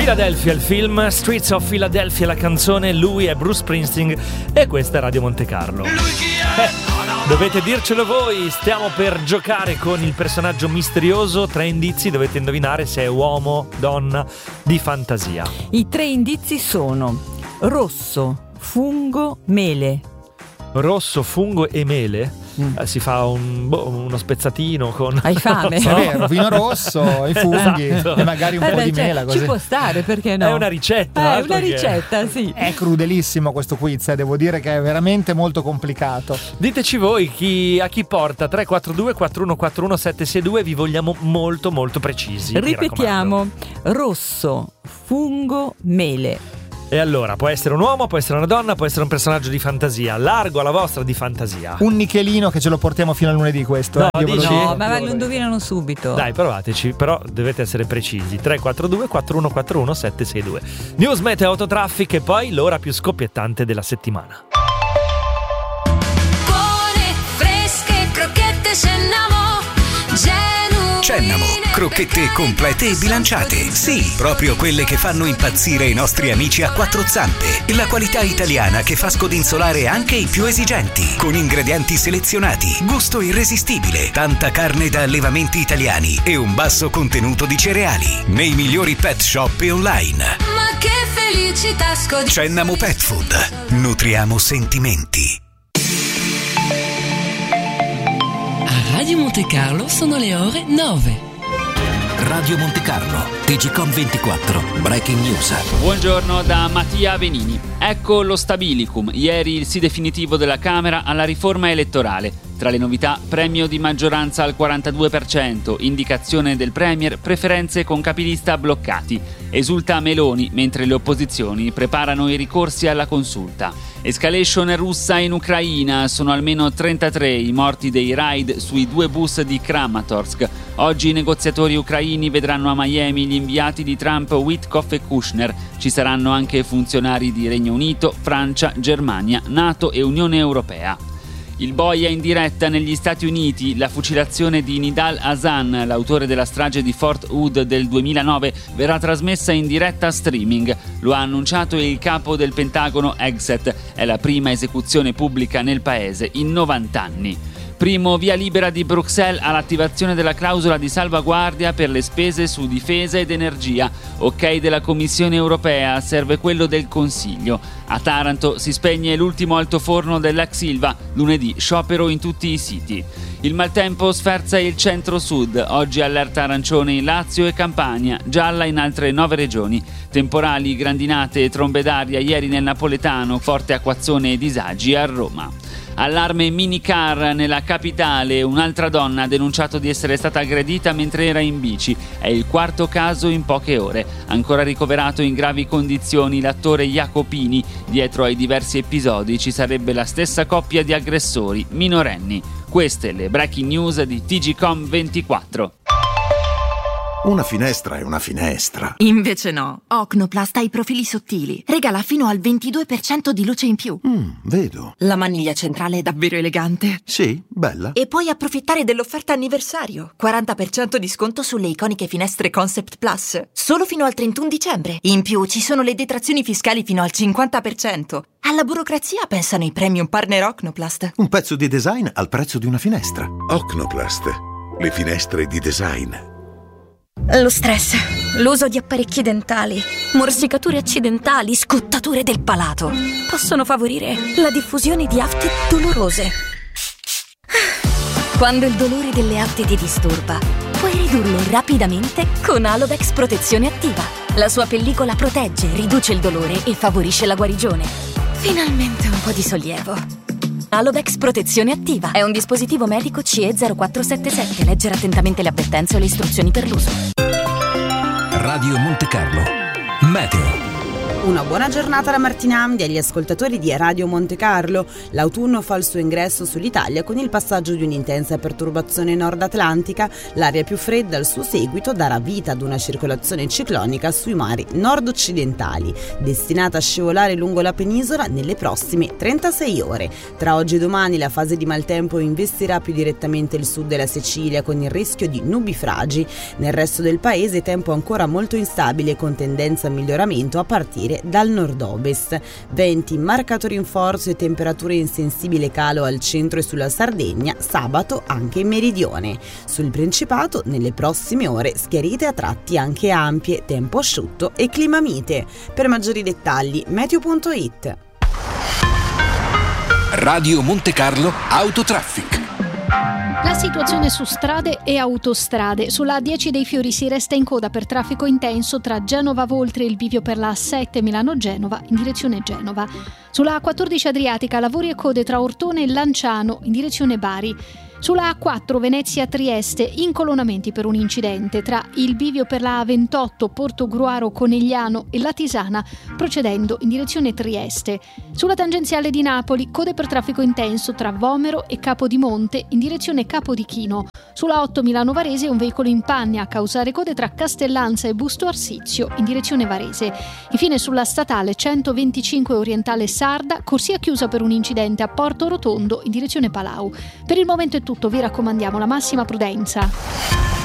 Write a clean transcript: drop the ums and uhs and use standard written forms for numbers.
Philadelphia il film, Streets of Philadelphia la canzone, lui è Bruce Springsteen e questa è Radio Monte Carlo. Dovete dircelo voi, stiamo per giocare con il personaggio misterioso, 3 indizi, dovete indovinare se è uomo, donna, di fantasia. I 3 indizi sono rosso, fungo, mele. Rosso, fungo e mele? Si fa uno spezzatino con... Hai fame? È vero, vino rosso, i funghi, Esatto. E magari un po' di mela così. Ci può stare, perché no? È una ricetta. È una ricetta, sì. È crudelissimo questo quiz, devo dire che è veramente molto complicato. Diteci voi a chi porta 342 4141 762, vi vogliamo molto molto precisi. Ripetiamo, rosso, fungo, mele. E allora, può essere un uomo, può essere una donna, può essere un personaggio di fantasia. Largo alla vostra di fantasia. Un nichelino che ce lo portiamo fino a lunedì questo. No, Io ve lo dici? dico. No, ma lo indovinano subito. Dai, provateci, però dovete essere precisi. 342 4141 762. News, meteo, autotraffic e poi l'ora più scoppiettante della settimana. Buone, fresche, crocchette Cennamo, Cennamo, crocchette complete e bilanciate. Sì, proprio quelle che fanno impazzire i nostri amici a 4 zampe. La qualità italiana che fa scodinzolare anche i più esigenti. Con ingredienti selezionati, gusto irresistibile, tanta carne da allevamenti italiani e un basso contenuto di cereali. Nei migliori pet shop e online. Ma che felicità Cennamo Pet Food. Nutriamo sentimenti. A Radio Monte Carlo sono le ore 9. Radio Monte Carlo, TGcom 24, Breaking News. Buongiorno da Mattia Venini. Ecco lo stabilicum, ieri il sì definitivo della Camera alla riforma elettorale. Tra le novità, premio di maggioranza al 42%, indicazione del Premier, preferenze con capilista bloccati. Esulta Meloni, mentre le opposizioni preparano i ricorsi alla consulta. Escalation russa in Ucraina, sono almeno 33 i morti dei raid sui 2 bus di Kramatorsk. Oggi i negoziatori ucraini vedranno a Miami gli inviati di Trump, Witkoff e Kushner. Ci saranno anche funzionari di Regno Unito, Francia, Germania, NATO e Unione Europea. Il boia in diretta negli Stati Uniti, la fucilazione di Nidal Hasan, l'autore della strage di Fort Hood del 2009, verrà trasmessa in diretta streaming. Lo ha annunciato il capo del Pentagono Hegseth. È la prima esecuzione pubblica nel paese in 90 anni. Primo via libera di Bruxelles all'attivazione della clausola di salvaguardia per le spese su difesa ed energia. Ok della Commissione Europea, serve quello del Consiglio. A Taranto si spegne l'ultimo altoforno dell'ex Ilva, lunedì sciopero in tutti i siti. Il maltempo sferza il centro-sud, oggi allerta arancione in Lazio e Campania, gialla in altre 9 regioni. Temporali, grandinate e trombe d'aria ieri nel napoletano, forte acquazzone e disagi a Roma. Allarme minicar nella capitale, un'altra donna ha denunciato di essere stata aggredita mentre era in bici. È il 4º caso in poche ore. Ancora ricoverato in gravi condizioni l'attore Jacopini. Dietro ai diversi episodi ci sarebbe la stessa coppia di aggressori minorenni. Queste le breaking news di TGcom 24. Una finestra è una finestra. Invece no. Ocnoplast ha i profili sottili. Regala fino al 22% di luce in più. Vedo. La maniglia centrale è davvero elegante. Sì, bella. E puoi approfittare dell'offerta anniversario. 40% di sconto sulle iconiche finestre Concept Plus. Solo fino al 31 dicembre. In più ci sono le detrazioni fiscali fino al 50%. Alla burocrazia pensano i premium partner Ocnoplast. Un pezzo di design al prezzo di una finestra. Ocnoplast. Le finestre di design. Lo stress, l'uso di apparecchi dentali, morsicature accidentali, scottature del palato possono favorire la diffusione di afte dolorose. Quando il dolore delle afte ti disturba, puoi ridurlo rapidamente con Alovex Protezione Attiva. La sua pellicola protegge, riduce il dolore e favorisce la guarigione. Finalmente un po' di sollievo. Alovex Protezione Attiva è un dispositivo medico CE 0477. Leggere attentamente le avvertenze o le istruzioni per l'uso. Radio Monte Carlo, meteo. Una buona giornata da Martinamdi agli ascoltatori di Radio Monte Carlo. L'autunno fa il suo ingresso sull'Italia con il passaggio di un'intensa perturbazione nord-atlantica. L'aria più fredda al suo seguito darà vita ad una circolazione ciclonica sui mari nord-occidentali, destinata a scivolare lungo la penisola nelle prossime 36 ore. Tra oggi e domani la fase di maltempo investirà più direttamente il sud della Sicilia con il rischio di nubifragi. Nel resto del paese tempo ancora molto instabile con tendenza a miglioramento a partire dal nord-ovest. Venti, marcato rinforzo e temperature in sensibile calo al centro e sulla Sardegna, sabato anche in meridione. Sul Principato nelle prossime ore schiarite a tratti anche ampie, tempo asciutto e clima mite. Per maggiori dettagli meteo.it. Radio Monte Carlo Autotraffic. La situazione su strade e autostrade. Sulla A10 dei Fiori si resta in coda per traffico intenso tra Genova Voltri e il bivio per la A7 Milano-Genova in direzione Genova. Sulla A14 Adriatica lavori e code tra Ortone e Lanciano in direzione Bari. Sulla A4 Venezia-Trieste incolonnamenti per un incidente tra il bivio per la A28 Portogruaro-Conegliano e Latisana procedendo in direzione Trieste. Sulla tangenziale di Napoli code per traffico intenso tra Vomero e Capodimonte in direzione Capodichino. Sulla 8 Milano-Varese un veicolo in panne a causare code tra Castellanza e Busto Arsizio in direzione Varese. Infine sulla statale 125 Orientale Sarda corsia chiusa per un incidente a Porto Rotondo in direzione Palau. Per il momento è tutto, vi raccomandiamo la massima prudenza.